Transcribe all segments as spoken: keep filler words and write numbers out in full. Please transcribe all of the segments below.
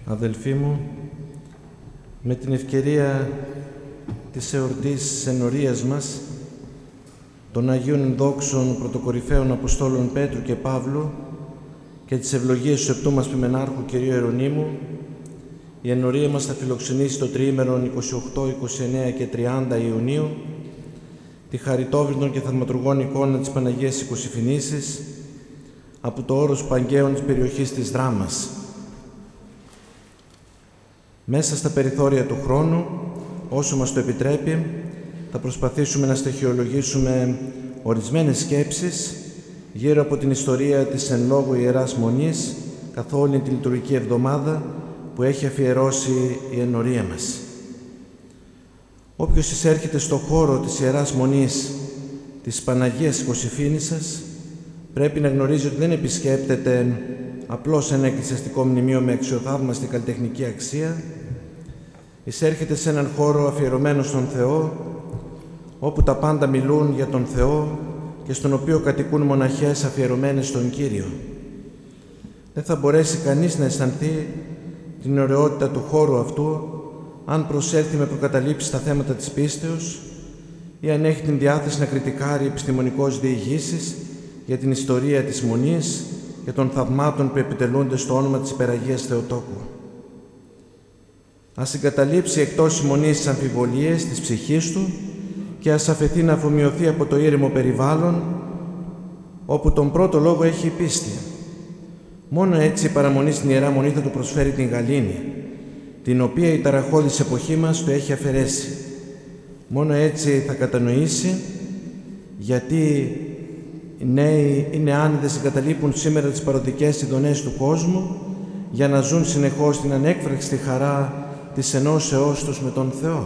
Αδελφοί μου, με την ευκαιρία της εορτής της ενορίας μας, των Αγίων Ενδόξων Πρωτοκορυφαίων Αποστόλων Πέτρου και Παύλου και της ευλογίας του επτού μας Ποιμενάρχου κ. Ιερονύμου, η ενορία μας θα φιλοξενήσει το τριήμερον είκοσι οκτώ, είκοσι εννέα και τριάντα Ιουνίου τη χαριτόβρητον και θαυματουργών εικόνα της Παναγίας Οικοσυφηνήσης από το όρος Παγκαίων της περιοχής της Δράμας. Μέσα στα περιθώρια του χρόνου, όσο μας το επιτρέπει, θα προσπαθήσουμε να στοιχειολογήσουμε ορισμένες σκέψεις γύρω από την ιστορία της εν λόγω Ιεράς Μονής καθ' όλη τη λειτουργική εβδομάδα που έχει αφιερώσει η ενορία μας. Όποιος εισέρχεται στο χώρο της Ιεράς Μονής της Παναγίας Οικοσυφήνισσας πρέπει να γνωρίζει ότι δεν επισκέπτεται απλώς ένα εκκλησιαστικό μνημείο με αξιοθαύμαστη καλλιτεχνική αξία, εισέρχεται σε έναν χώρο αφιερωμένο στον Θεό, όπου τα πάντα μιλούν για τον Θεό και στον οποίο κατοικούν μοναχές αφιερωμένες στον Κύριο. Δεν θα μπορέσει κανείς να αισθανθεί την ωραιότητα του χώρου αυτού αν προσέλθει με προκαταλήψεις στα θέματα της πίστεως ή αν έχει την διάθεση να κριτικάρει επιστημονικώς διηγήσεις για την ιστορία της Μονής και των θαυμάτων που επιτελούνται στο όνομα της Υπεραγίας Θεοτόκου. Ας εγκαταλείψει εκτός η Μονής τις αμφιβολίες της ψυχής του και ας αφαιθεί να αφομοιωθεί από το ήρεμο περιβάλλον όπου τον πρώτο λόγο έχει η πίστη. Μόνο έτσι η παραμονή στην Ιερά Μονή θα του προσφέρει την γαλήνη, την οποία η ταραχώδης εποχή μας του έχει αφαιρέσει. Μόνο έτσι θα κατανοήσει γιατί οι νέοι, οι νεάνιδες εγκαταλείπουν σήμερα τις παροδικές ειδονές του κόσμου για να ζουν συνεχώς την ανέκφραστη χαρά της ενώσεώς τους με τον Θεό.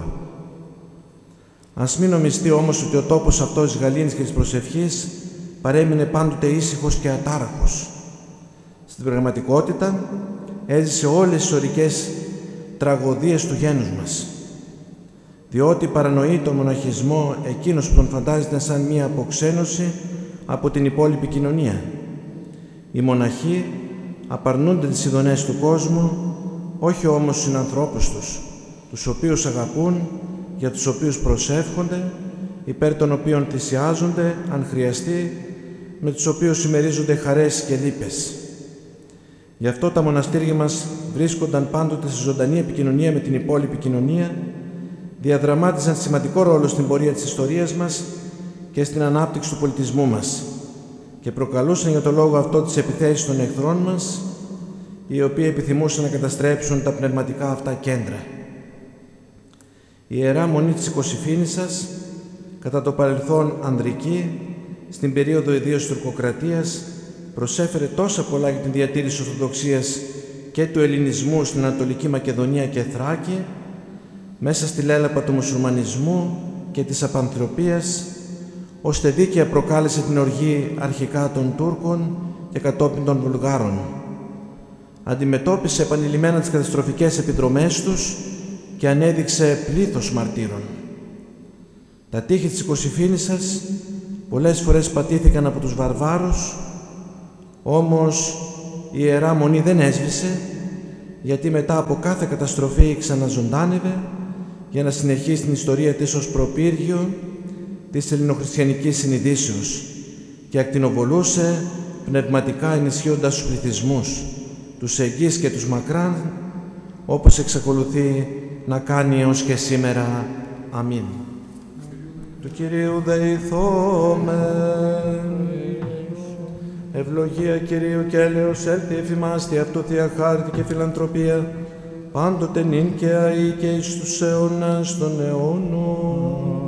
Ας μην νομιστεί όμως ότι ο τόπος αυτός της γαλήνης και της προσευχής παρέμεινε πάντοτε ήσυχος και ατάραχος. Στην πραγματικότητα έζησε όλες τις ορικές τραγωδίες του γένους μας. Διότι παρανοεί τον μοναχισμό εκείνος που τον φαντάζεται σαν μία αποξένωση από την υπόλοιπη κοινωνία. Οι μοναχοί απαρνούνται τις ειδονές του κόσμου, όχι όμως τους συνανθρώπους τους, τους οποίους αγαπούν, για τους οποίους προσεύχονται, υπέρ των οποίων θυσιάζονται, αν χρειαστεί, με τους οποίους συμμερίζονται χαρές και λύπες. Γι' αυτό τα μοναστήρια μας βρίσκονταν πάντοτε σε ζωντανή επικοινωνία με την υπόλοιπη κοινωνία, διαδραμάτιζαν σημαντικό ρόλο στην πορεία της ιστορίας μας και στην ανάπτυξη του πολιτισμού μας και προκαλούσαν για το λόγο αυτό τις επιθέσεις των εχθρών μας, οι οποίοι επιθυμούσαν να καταστρέψουν τα πνευματικά αυτά κέντρα. Η Ιερά Μονή της Οικοσυφήνισσας, κατά το παρελθόν ανδρική, στην περίοδο ιδίως τουρκοκρατίας, προσέφερε τόσα πολλά για την διατήρηση της Ορθοδοξίας και του ελληνισμού στην Ανατολική Μακεδονία και Θράκη, μέσα στη λέλαπα του μουσουλμανισμού και της απανθρωπίας, ώστε δίκαια προκάλεσε την οργή αρχικά των Τούρκων και κατόπιν των Βουλγάρων. Αντιμετώπισε επανειλημμένα τις καταστροφικές επιδρομές τους και ανέδειξε πλήθος μαρτύρων. Τα τείχη της Οικοσυφήνισσας πολλές φορές πατήθηκαν από τους βαρβάρους, όμως η Ιερά Μονή δεν έσβησε, γιατί μετά από κάθε καταστροφή ξαναζωντάνευε για να συνεχίσει την ιστορία της ως προπύργιο της ελληνοχριστιανικής συνειδήσεως και ακτινοβολούσε πνευματικά ενισχύοντας τους πληθυσμούς, τους εγγύς και τους μακράν, όπως εξακολουθεί να κάνει έως και σήμερα. Αμήν. Του Κυρίου δεηθόμεν. Ευλογία Κυρίου και έλεος έλθει εφημάστη αυτού Θεία χάρτη και φιλανθρωπία, πάντοτε νυν και αεί και εις τους αιώνας των αιώνων.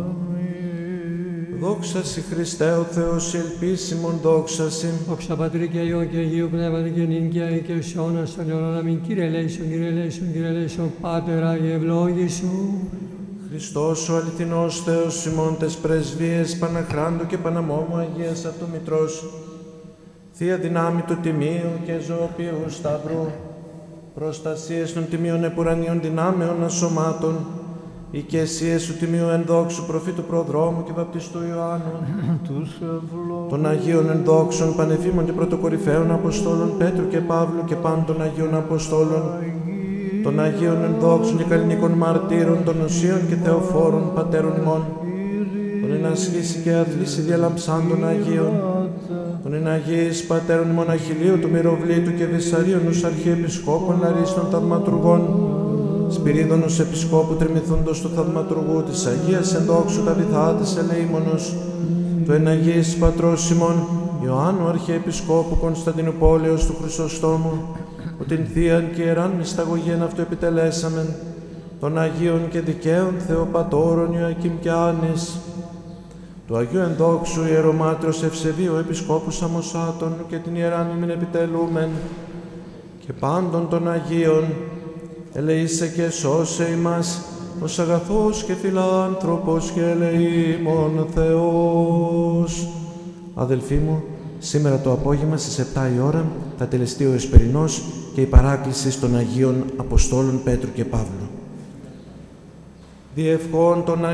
Δόξα Συ Χριστέ ο Θεός ελπίσιμον, δόξα Συ. Δόξα Πατρί και Υιό και Αγίου Πνεύματι και νυν και αεί και εις αιώνας των αιώνων. Αμήν. Κύριε ελέησον, Κύριε ελέησον, Κύριε ελέησον, Πάτερ Άγιε ευλόγησον. Χριστός ο αληθινός Θεός ημών τες πρεσβείες Παναχράντου και Παναμόμου Αγίας αυτού Μητρός, Θεία δυνάμει του Τιμίου και Ζωοποιού Σταυρού, προστασίες των Τιμίων Επουρανίων δυνάμεων ασωμάτων, οικεσίες του Τιμίου Ενδόξου Προφήτου Προδρόμου και Βαπτιστού Ιωάννου, των Αγίων Ενδόξων Πανεφήμων και Πρωτοκορυφαίων Αποστόλων Πέτρου και Παύλου και πάντων των Αγίων Αποστόλων, των Αγίων ενδόξων και καλλινικών μαρτύρων, των οσίων και θεοφόρων πατέρων ημών, των ενασχύσει και αθλήσει διαλαμψάντων Αγίων, των εναγείς πατέρων ημών Αχιλίου, του Μυροβλήτου και Βυσσαρίων, τους Αρχιεπισκόπων Λαρίστων Θαυματουργών, Σπυρίδωνος Επισκόπου Τριμηθούντος του Θαυματουργού, της Αγίας Ενδόξου τα βυθά της ελεήμονος, του εναγείς πατρός ημών Ιωάννου Αρχιεπισκόπου Κωνσταντινουπόλεως του Χρυσοστόμου, που την Θείαν και Ιεράν Μυσταγωγήν αυτού επιτελέσαμεν, των Αγίων και Δικαίων Θεοπατώρων Ιωακήμ και Άννης, του Αγίου Ενδόξου Ιερομάτριος Ευσεβίου Επισκόπου Σαμοσάτων και την Ιεράν ημιν επιτελούμεν, και πάντων των Αγίων, ελεήσε και σώσε ημάς, ως αγαθός και φιλάνθρωπος και ελεήμων Θεός. Αδελφοί μου, σήμερα το απόγευμα στις επτά η ώρα θα τελεστεί ο Εσπερινός και η παράκληση των Αγίων Αποστόλων Πέτρου και Παύλου. Διευχών των